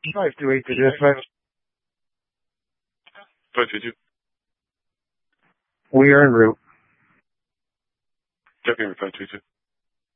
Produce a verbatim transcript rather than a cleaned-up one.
five two eight to dispatch. five two two. We are en route. Deputy five two two.